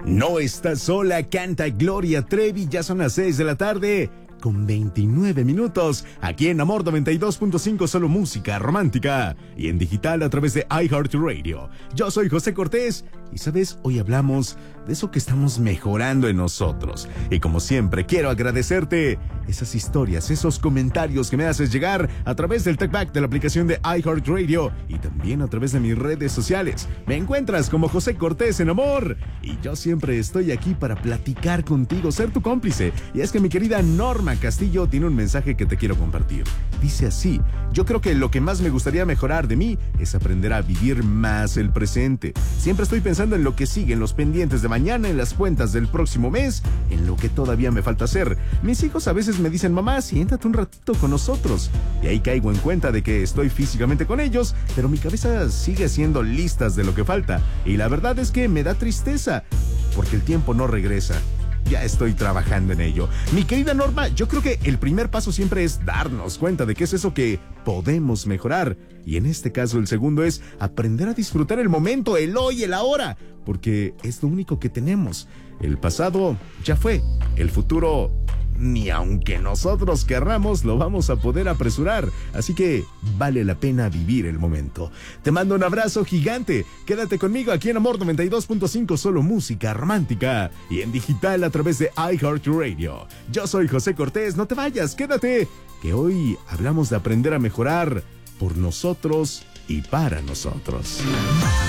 No estás sola, canta Gloria Trevi, ya son las 6 de la tarde. Con 29 minutos, aquí en Amor 92.5, solo música romántica. Y en digital a través de iHeartRadio. Yo soy José Cortés. Y sabes, hoy hablamos de eso que estamos mejorando en nosotros. Y como siempre, quiero agradecerte esas historias, esos comentarios que me haces llegar a través del TalkBack de la aplicación de iHeartRadio. Y también a través de mis redes sociales. Me encuentras como José Cortés en Amor. Y yo siempre estoy aquí para platicar contigo, ser tu cómplice. Y es que mi querida Norma Castillo tiene un mensaje que te quiero compartir. Dice así: yo creo que lo que más me gustaría mejorar de mí es aprender a vivir más el presente. Siempre estoy pensando en lo que sigue, en los pendientes de mañana, en las cuentas del próximo mes, en lo que todavía me falta hacer. Mis hijos a veces me dicen: mamá, siéntate un ratito con nosotros. Y ahí caigo en cuenta de que estoy físicamente con ellos, pero mi cabeza sigue haciendo listas de lo que falta. Y la verdad es que me da tristeza, porque el tiempo no regresa. Ya estoy trabajando en ello. Mi querida Norma, yo creo que el primer paso siempre es darnos cuenta de qué es eso que podemos mejorar. Y en este caso el segundo es aprender a disfrutar el momento, el hoy, el ahora. Porque es lo único que tenemos. El pasado ya fue. El futuro, ni aunque nosotros querramos, lo vamos a poder apresurar. Así que vale la pena vivir el momento. Te mando un abrazo gigante. Quédate conmigo aquí en Amor 92.5, solo música romántica. Y en digital a través de iHeartRadio. Yo soy José Cortés, no te vayas, quédate. Que hoy hablamos de aprender a mejorar por nosotros y para nosotros.